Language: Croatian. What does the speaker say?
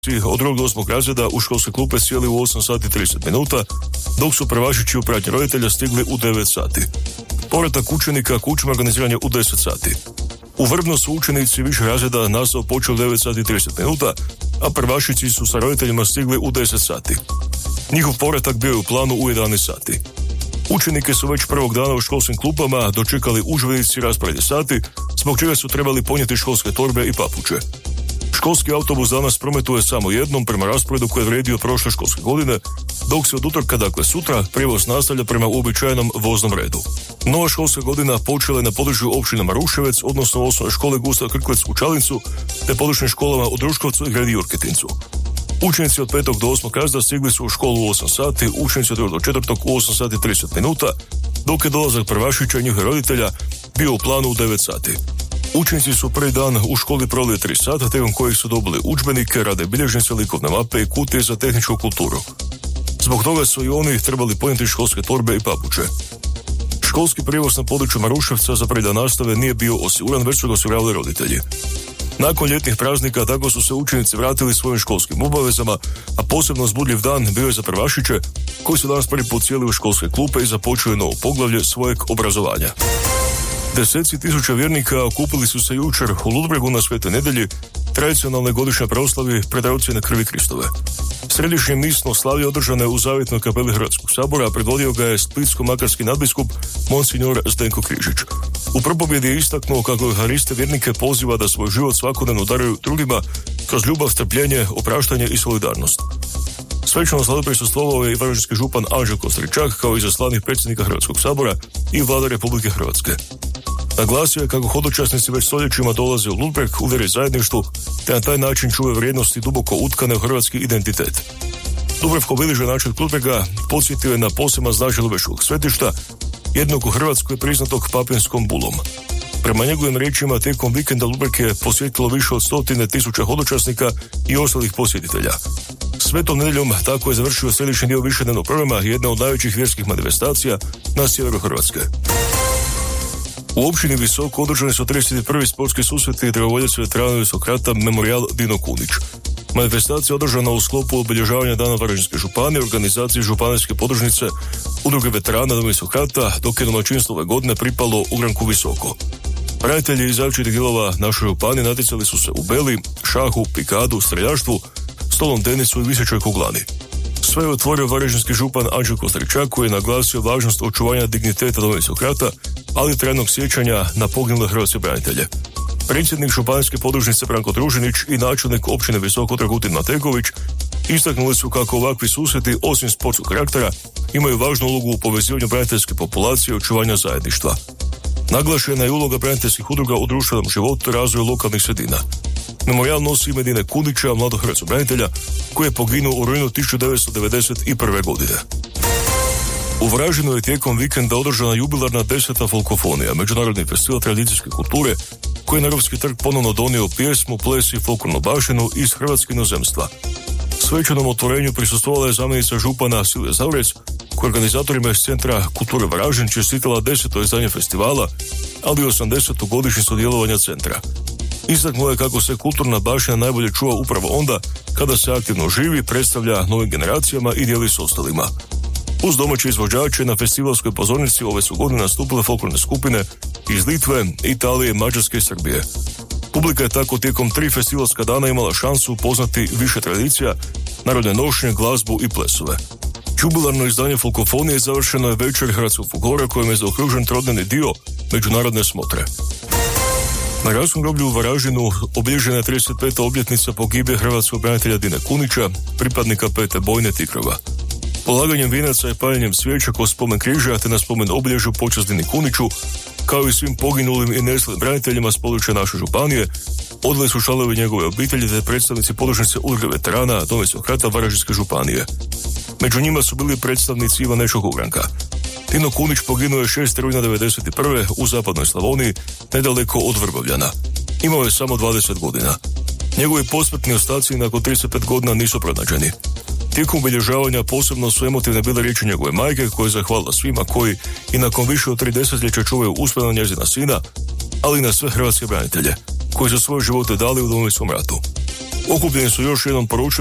od 2. do 8. razreda u školske klupe sjeli u 8 sati 30 minuta, dok su prvašići u pratnji roditelja stigli u 9 sati. Povratak učenika kućama organiziranje u 10 sati. U Vrbno su učenici više razreda nastavu počeo u 9 sati 30 minuta, a prvašići su sa roditeljima stigli u 10 sati. Njihov povratak bio je u planu u 11 sati. Učenike su već prvog dana u školskim klupama dočekali udžbenici i rasporedni sati, zbog čega su trebali ponijeti školske torbe i papuče. Školski autobus danas prometuje samo jednom prema rasporedu koji je vrijedio prošle školske godine, dok se od utorka, dakle sutra, prijevoz nastavlja prema uobičajenom voznom redu. Nova školska godina počela je na području općine Maruševec, odnosno osnovne škole Gustav Krklec u Čalincu, te područnim školama u Druškovcu i Gredi Jurketincu. Učenici od 5. do 8. razreda stigli su u školu u 8 sati, učenici od 2. do 4. u 8 sati 30 minuta, dok je dolazak prvašića i njihovih roditelja bio u planu u 9 sati. Učenici su prvi dan u školi proveli 3 sata, tijekom kojih su dobili udžbenike, rade bilježnice, likovne mape i kutije za tehničku kulturu. Zbog toga su i oni trebali ponijeti školske torbe i papuče. Školski prijevoz na području Maruševca za prvi dan nastave nije bio osiguran, već su ga osiguravali roditelji. Nakon ljetnih praznika tako su se učenici vratili svojim školskim obavezama, a posebno uzbudljiv dan bio je za prvašiće, koji su danas prvi put sjeli u školske klupe i započeli novo poglavlje svojeg obrazovanja. Deseci tisuća vjernika okupili su se jučer u Ludbregu na Svetoj nedjelji, tradicionalne godišnje proslavi predraucjene krvi Kristove. Središnje misno slavlje održane u Zavjetnoj kapeli Hrvatskog sabora, a predvodio ga je splitsko-makarski nadbiskup Monsignor Zdenko Križić. U propovjedi je istaknuo kako Euhariste vjernike poziva da svoj život svakodnevno daruju drugima kroz ljubav, strpljenje, opraštanje i solidarnost. Svečano slavu prisustvovao je i varaždinski župan Anđelko Stričak, kao i izaslanik predsjednika Hrvatskog sabora i Vlada Republike Hrvatske. Naglasio je kako hodočasnici već stoljećima dolaze u Ludbreg, uvjeri zajedništvu, te na taj način čuve vrijednosti duboko utkane u hrvatski identitet. Dubrovko obilježen način Ludbrega podsjetio je na poseban značaj Ludbreškog svetišta, jednog u Hrvatskoj priznatog papinskom bulom. Prema njegovim riječima, tijekom vikenda Ludbreg je posjetilo više od 100.000 hodočasnika i ostalih posjetitelja. Svetom nedjeljom tako je završio središnji dio višednevnog programa, jedna od najvećih vjerskih manifestacija na sjeveru Hrvatske. U općini Visoko održani su 31. sportski susreti dragovoljaca veterana Visokog rata Memorijal Dino Kunić. Manifestacija održana u sklopu obilježavanja Dana Varaždinske županije, organizacije županijske podružnice Udruge veterana Domovinskog rata, dok je domaćinstvo ove godine pripalo Ugranku Visoko. Branitelji iz različitih dijelova naše županije natjecali su se u beli, šahu, pikadu, streljaštvu, stolnom tenisu i visećoj kuglani. Sve je otvorio varaždinski župan Anđelko Stričak, koji je naglasio važnost očuvanja digniteta Domovinskog rata, ali i trajnog sjećanja na poginule hrvatske branitelje. Predsjednik županijske podružnice Branko Družinić i načelnik općine Visoko Dragutin Mateković istaknuli su kako ovakvi susreti, osim sportskog karaktera, imaju važnu ulogu u povezivanju braniteljske populacije i očuvanja zajedništva. Naglašena je uloga braniteljskih udruga u društvenom životu i razvoju lokalnih sredina. Memorijal nosi ime Dine Kunića, mladog hrvatskog branitelja, koji je poginuo u rujnu 1991. godine. U Varaždinu je tijekom vikenda održana jubilarna 10. folkofonija, međunarodni festival tradicijske kulture, koji je na Europski trg ponovno donio pjesmu, ples i folklornu baštinu iz hrvatskog inozemstva. Svečanom otvorenju prisustvovala je zamjenica župana Silvija Zaurec, koja organizatorima iz Centra kulture Varaždin čestitala 10. izdanje festivala, ali i 80. godišnjicu djelovanja centra. Istaknuo je kako se kulturna baština najbolje čuva upravo onda kada se aktivno živi, predstavlja novim generacijama i dijeli s ostalima. Uz domaće izvođače na festivalskoj pozornici ove su godine nastupile folklorne skupine iz Litve, Italije, Mađarske i Srbije. Publika je tako tijekom 3 festivalska dana imala šansu upoznati više tradicija, narodne nošnje, glazbu i plesove. Jubilarno izdanje folkofonije završeno je večer hrvatskog folklora kojem je zaokružen trodnevni dio međunarodne smotre. Na gradskom groblju u Varaždinu obilježena je 35. obljetnica pogibije hrvatskog branitelja Dine Kunića, pripadnika 5. bojne Tigrova. Polaganjem vinaca i paljenjem svijeća kroz spomen križa te na spomen obilježju počast Dini Kuniću, kao i svim poginulim i nestalim braniteljima s područja naše županije, odali su članovi njegove obitelji te predstavnici podružnice Udruge veterana Domovinskog rata Varaždinske županije. Među njima su bili predstavnici Ivanečkog Ugranka. Dino Kunić poginuo je 6. rujna 1991. u zapadnoj Slavoniji, nedaleko od Vrbovljana. Imao je samo 20 godina. Njegovi posmrtni ostaci nakon 35 godina nisu pronađeni. Tijekom obilježavanja posebno su emotivne bile riječi njegove majke, koja je zahvalila svima koji i nakon više od 3 desetljeća čuvaju uspomenu njezina sina, ali i na sve hrvatske branitelje koji su svoje živote dali u Domovinskom ratu. Okupljeni su još jednom poručili